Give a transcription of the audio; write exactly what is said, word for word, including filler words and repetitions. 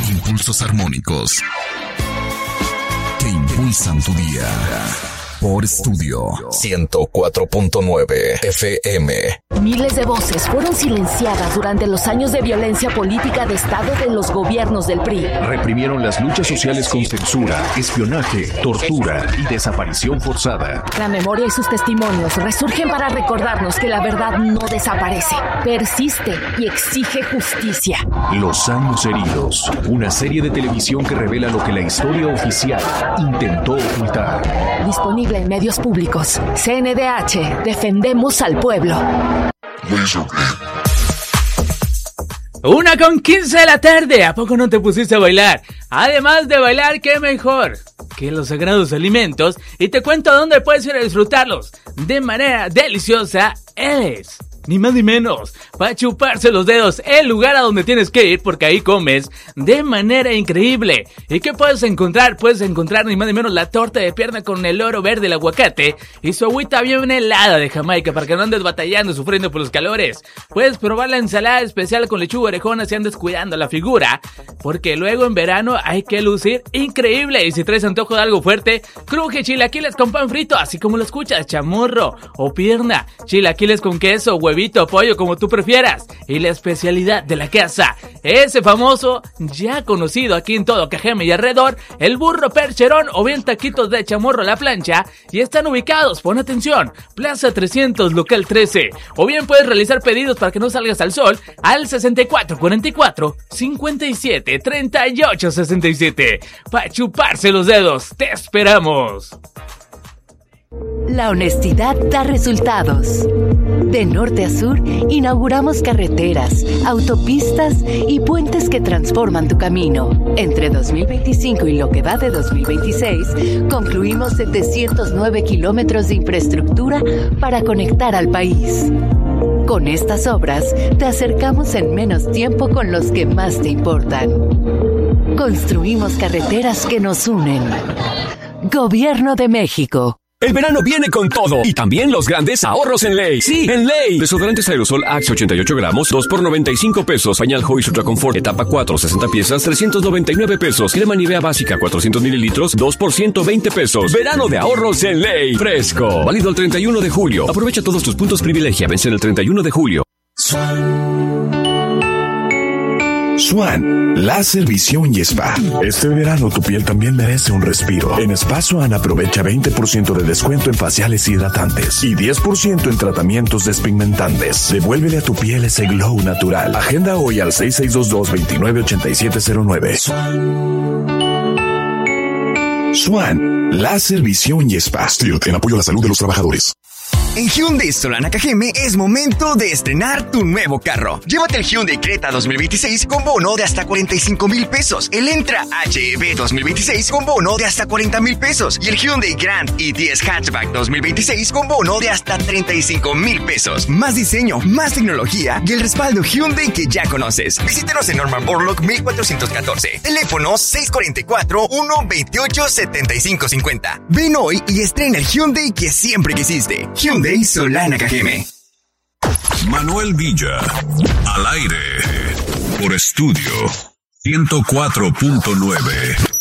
Impulsos armónicos que impulsan tu día. Por Estudio ciento cuatro punto nueve F M. Miles de voces fueron silenciadas durante los años de violencia política de Estado de los gobiernos del P R I. Reprimieron las luchas sociales con censura, espionaje, tortura y desaparición forzada. La memoria y sus testimonios resurgen para recordarnos que la verdad no desaparece, persiste y exige justicia. Los años heridos, una serie de televisión que revela lo que la historia oficial intentó ocultar. Disponible en medios públicos. C N D H, defendemos al pueblo. Una con quince de la tarde, ¿a poco no te pusiste a bailar? Además de bailar, ¿qué mejor que los sagrados alimentos? Y te cuento dónde puedes ir a disfrutarlos de manera deliciosa. Es ni más ni menos para chuparse los dedos, el lugar a donde tienes que ir, porque ahí comes de manera increíble. ¿Y qué puedes encontrar? Puedes encontrar ni más ni menos la torta de pierna con el oro verde, el aguacate y su agüita bien helada de Jamaica para que no andes batallando, sufriendo por los calores. Puedes probar la ensalada especial con lechuga orejona si andas cuidando la figura, porque luego en verano hay que lucir increíble. Y si traes antojo de algo fuerte, cruje chilaquiles con pan frito, así como lo escuchas, chamorro o pierna, chilaquiles con queso, huevito, pollo, como tú prefieras. Y la especialidad de la casa, ese famoso, ya conocido aquí en todo Cajeme y alrededor, el burro percherón o bien taquitos de chamorro a la plancha. Y están ubicados, pon atención, Plaza trescientos, local trece. O bien puedes realizar pedidos para que no salgas al sol al sesenta y cuatro cuarenta y cuatro cincuenta y siete treinta y ocho sesenta y siete. Para chuparse los dedos, te esperamos. La honestidad da resultados. De norte a sur, inauguramos carreteras, autopistas y puentes que transforman tu camino. Entre dos mil veinticinco y lo que va de dos mil veintiséis, concluimos setecientos nueve kilómetros de infraestructura para conectar al país. Con estas obras, te acercamos en menos tiempo con los que más te importan. Construimos carreteras que nos unen. Gobierno de México. El verano viene con todo y también los grandes ahorros en Ley. Sí, en Ley. Desodorantes aerosol Axe ochenta y ocho gramos, dos por noventa y cinco pesos. Pañal Hoist Ultra Confort etapa cuatro, sesenta piezas, trescientos noventa y nueve pesos. Crema Nivea básica cuatrocientos mililitros, dos por ciento veinte pesos. Verano de ahorros en Ley. Fresco. Válido el treinta y uno de julio. Aprovecha todos tus puntos privilegia. Vencen el treinta y uno de julio. Swan, láser, visión y spa. Este verano tu piel también merece un respiro. En Spa Swan aprovecha veinte por ciento de descuento en faciales hidratantes y diez por ciento en tratamientos despigmentantes. Devuélvele a tu piel ese glow natural. Agenda hoy al seis seis dos dos, dos nueve ocho siete cero nueve. Swan, láser, visión y spa. Stilt, en apoyo a la salud de los trabajadores. En Hyundai Solana Cajeme es momento de estrenar tu nuevo carro. Llévate el Hyundai Creta dos mil veintiséis con bono de hasta cuarenta y cinco mil pesos. El Entra H E V dos mil veintiséis con bono de hasta cuarenta mil pesos. Y el Hyundai Grand i diez Hatchback dos mil veintiséis con bono de hasta treinta y cinco mil pesos. Más diseño, más tecnología y el respaldo Hyundai que ya conoces. Visítanos en Norman Borlaug mil cuatrocientos catorce. Teléfono seis cuatro cuatro, uno veintiocho, setenta y cinco cincuenta. Ven hoy y estrena el Hyundai que siempre quisiste. Hyundai Solana Cajeme. Manuel Villa, al aire, por Estudio ciento cuatro punto nueve.